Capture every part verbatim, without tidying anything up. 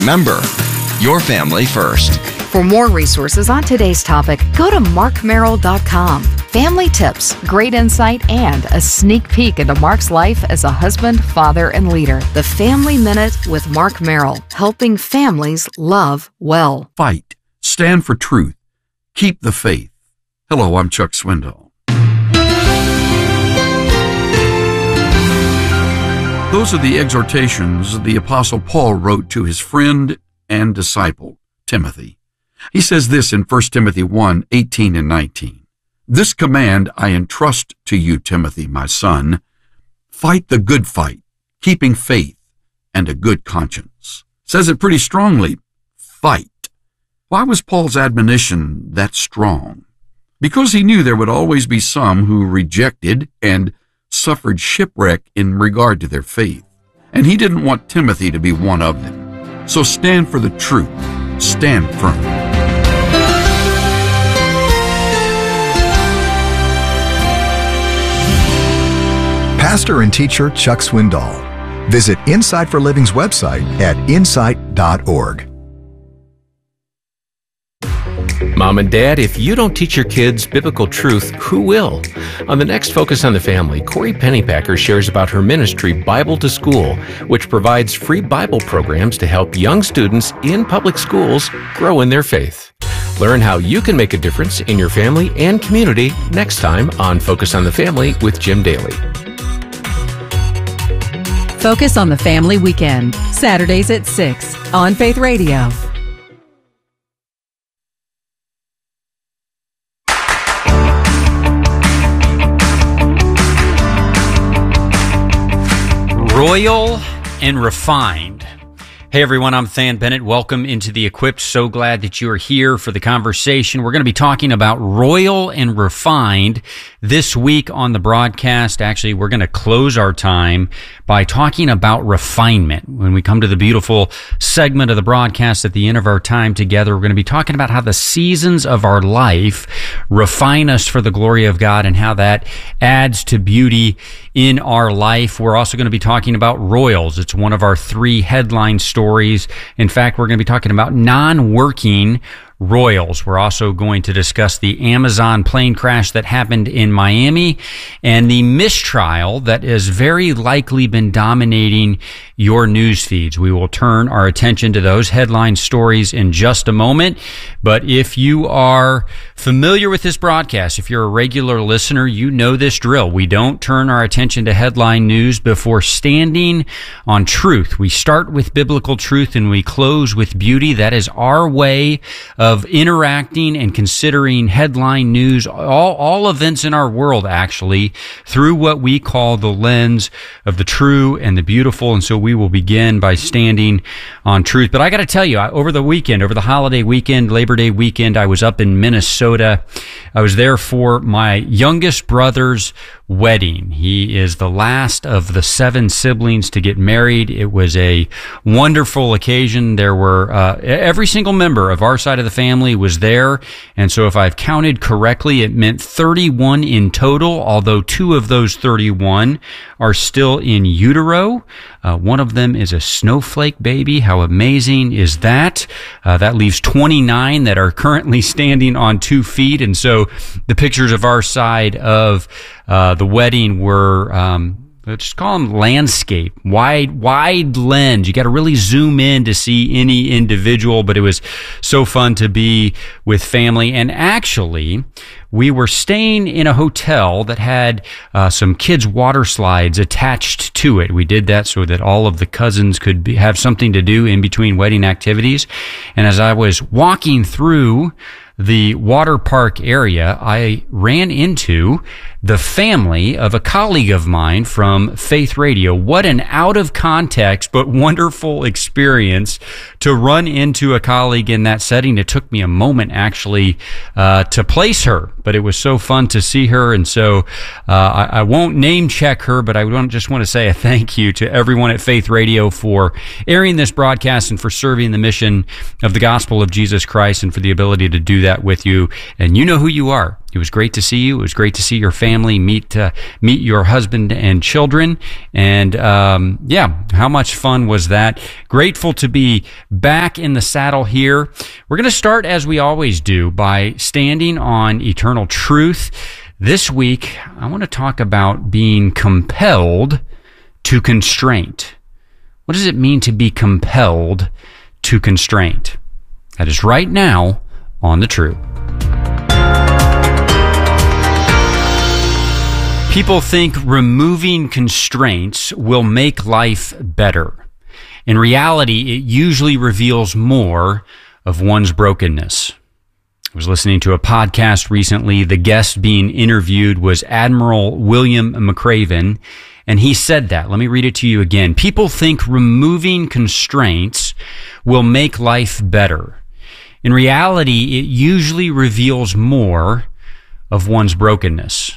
Remember, your family first. For more resources on today's topic, go to mark merrill dot com. Family tips, great insight, and a sneak peek into Mark's life as a husband, father, and leader. The Family Minute with Mark Merrill, helping families love well. Fight. Stand for truth. Keep the faith. Hello, I'm Chuck Swindoll. Those are the exhortations the Apostle Paul wrote to his friend and disciple, Timothy. He says this in First Timothy one, eighteen and nineteen. This command I entrust to you, Timothy, my son. Fight the good fight, keeping faith and a good conscience. Says it pretty strongly. Fight. Why was Paul's admonition that strong? Because he knew there would always be some who rejected and suffered shipwreck in regard to their faith. And he didn't want Timothy to be one of them. So stand for the truth. Stand firm. Pastor and teacher Chuck Swindoll. Visit Insight for Living's website at insight dot org. Mom and Dad, if you don't teach your kids biblical truth, who will? On the next Focus on the Family, Corey Pennypacker shares about her ministry, Bible to School, which provides free Bible programs to help young students in public schools grow in their faith. Learn how you can make a difference in your family and community next time on Focus on the Family with Jim Daly. Focus on the Family Weekend, Saturdays at six on Faith Radio. Royal and refined. Hey everyone, I'm Than Bennett. Welcome into The Equipped. So glad that you are here for the conversation. We're going to be talking about royal and refined this week on the broadcast. Actually, we're going to close our time by talking about refinement. When we come to the beautiful segment of the broadcast at the end of our time together, we're going to be talking about how the seasons of our life refine us for the glory of God and how that adds to beauty in our life. We're also going to be talking about royals. It's one of our three headline stories. Stories. In fact, we're going to be talking about non-working royals. We're also going to discuss the Amazon plane crash that happened in Miami and the mistrial that has very likely been dominating your news feeds. We will turn our attention to those headline stories in just a moment. But if you are familiar with this broadcast, if you're a regular listener, you know this drill. We don't turn our attention to headline news before standing on truth. We start with biblical truth and we close with beauty. That is our way of of interacting and considering headline news, all, all events in our world, actually, through what we call the lens of the true and the beautiful. And so we will begin by standing on truth. But I got to tell you, over the weekend, over the holiday weekend, Labor Day weekend, I was up in Minnesota. I was there for my youngest brother's wedding. He is the last of the seven siblings to get married. It was a wonderful occasion. There were, uh, every single member of our side of the family was there. And so if I've counted correctly, it meant thirty-one in total, although two of those thirty-one are still in utero. Uh, one of them is a snowflake baby. How amazing is that? Uh, that leaves twenty-nine that are currently standing on two feet. And so the pictures of our side of uh, the wedding were, um, let's call them landscape, wide, wide lens. You got to really zoom in to see any individual, but it was so fun to be with family. And actually, we were staying in a hotel that had uh, some kids' water slides attached to it. We did that so that all of the cousins could be, have something to do in between wedding activities. And as I was walking through the water park area, I ran into the family of a colleague of mine from Faith Radio. What an out of context but wonderful experience to run into a colleague in that setting. It took me a moment actually uh, to place her, but it was so fun to see her. And so uh, I, I won't name check her, but I want, just want to say a thank you to everyone at Faith Radio for airing this broadcast and for serving the mission of the gospel of Jesus Christ and for the ability to do that with you. And you know who you are. It was great to see you. It was great to see your family, meet uh, meet your husband and children. And um, yeah, how much fun was that? Grateful to be back in the saddle here. We're going to start, as we always do, by standing on eternal truth. This week, I want to talk about being compelled to constraint. What does it mean to be compelled to constraint? That is right now on The True. People think removing constraints will make life better. In reality, it usually reveals more of one's brokenness. I was listening to a podcast recently. The guest being interviewed was Admiral William McRaven, and he said that. Let me read it to you again. People think removing constraints will make life better. In reality, it usually reveals more of one's brokenness.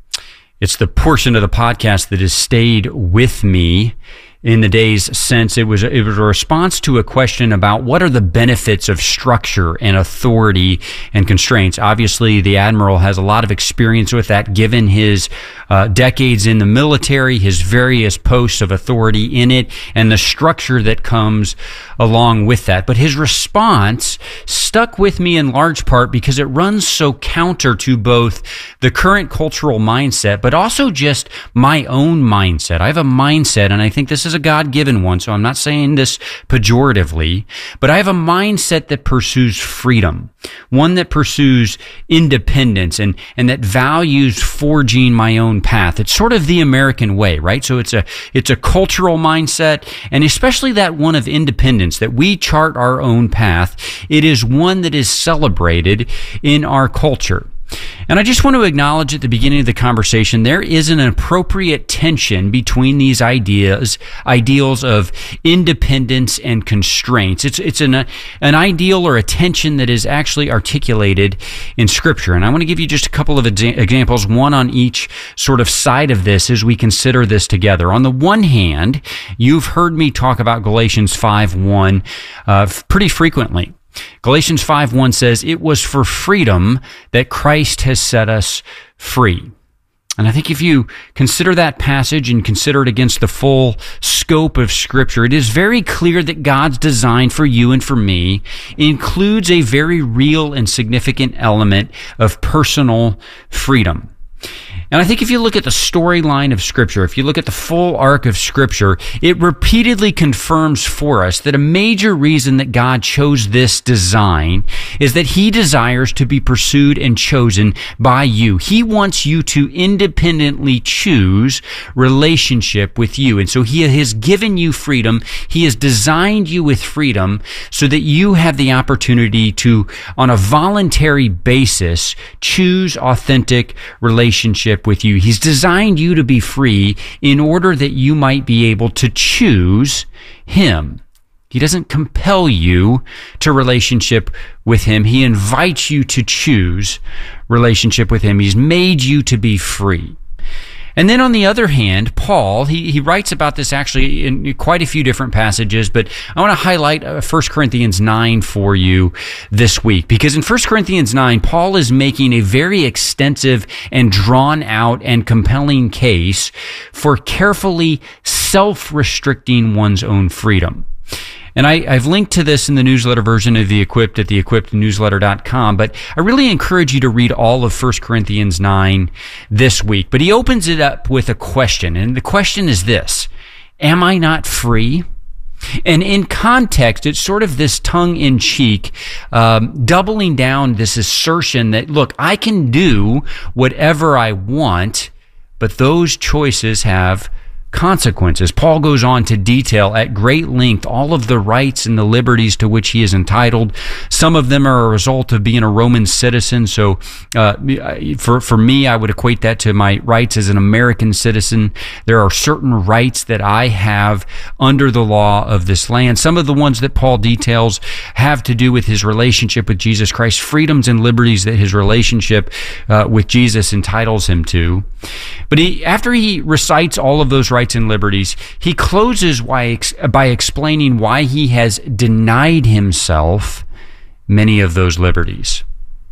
It's the portion of the podcast that has stayed with me in the days since. It was, it was a response to a question about what are the benefits of structure and authority and constraints. Obviously, the Admiral has a lot of experience with that, given his uh, decades in the military, his various posts of authority in it, and the structure that comes along with that. But his response stuck with me in large part because it runs so counter to both the current cultural mindset, but also just my own mindset. I have a mindset, and I think this is a God-given one, so I'm not saying this pejoratively, but I have a mindset that pursues freedom, one that pursues independence, and, and that values forging my own path. It's sort of the American way, right? So it's a, it's a cultural mindset, and especially that one of independence, that we chart our own path. It is one that is celebrated in our culture. And I just want to acknowledge at the beginning of the conversation, there is an appropriate tension between these ideas, ideals of independence and constraints. It's it's an an ideal or a tension that is actually articulated in Scripture. And I want to give you just a couple of exa- examples, one on each sort of side of this as we consider this together. On the one hand, you've heard me talk about Galatians five one uh, pretty frequently. Galatians five one says, "It was for freedom that Christ has set us free." And I think if you consider that passage and consider it against the full scope of Scripture, it is very clear that God's design for you and for me includes a very real and significant element of personal freedom. And I think if you look at the storyline of Scripture, if you look at the full arc of Scripture, it repeatedly confirms for us that a major reason that God chose this design is that He desires to be pursued and chosen by you. He wants you to independently choose relationship with you. And so He has given you freedom. He has designed you with freedom so that you have the opportunity to, on a voluntary basis, choose authentic relationship with you. He's designed you to be free in order that you might be able to choose Him. He doesn't compel you to relationship with Him. He invites you to choose relationship with Him. He's made you to be free. And then on the other hand, Paul, he, he writes about this actually in quite a few different passages, but I want to highlight First Corinthians nine for you this week, because in First Corinthians nine, Paul is making a very extensive and drawn out and compelling case for carefully self-restricting one's own freedom. And I, I've linked to this in the newsletter version of The Equipped at the equipped newsletter dot com, but I really encourage you to read all of First Corinthians nine this week. But he opens it up with a question, and the question is this: am I not free? And in context, it's sort of this tongue-in-cheek, um, doubling down this assertion that, look, I can do whatever I want, but those choices have consequences. Paul goes on to detail at great length all of the rights and the liberties to which he is entitled. Some of them are a result of being a Roman citizen. So uh, for, for me, I would equate that to my rights as an American citizen. There are certain rights that I have under the law of this land. Some of the ones that Paul details have to do with his relationship with Jesus Christ, freedoms and liberties that his relationship uh, with Jesus entitles him to. But he, after he recites all of those rights and liberties, he closes by, by explaining why he has denied himself many of those liberties.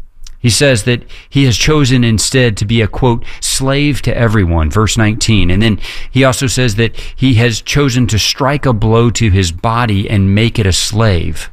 He says that he has chosen instead to be a, quote, slave to everyone, verse nineteen. And then he also says that he has chosen to strike a blow to his body and make it a slave.